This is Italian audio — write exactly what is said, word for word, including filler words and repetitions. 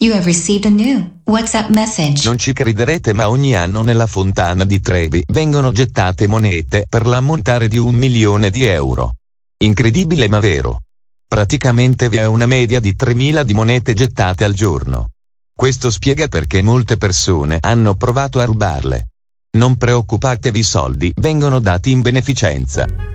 You have received a new WhatsApp message. Non ci crederete, ma ogni anno nella fontana di Trevi vengono gettate monete per l'ammontare di un milione di euro. Incredibile ma vero. Praticamente vi è una media di tremila di monete gettate al giorno. Questo spiega perché molte persone hanno provato a rubarle. Non preoccupatevi, i soldi vengono dati in beneficenza.